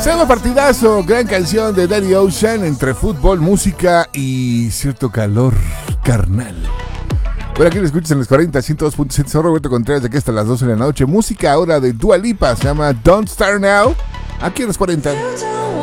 Segundo partidazo, gran canción de Danny Ocean entre fútbol, música y cierto calor carnal. Por aquí lo escuchas en los 40, 102.7. Soy Roberto Contreras, de aquí hasta las 12 de la noche. Música ahora de Dua Lipa, se llama Don't Start Now. Aquí en los 40.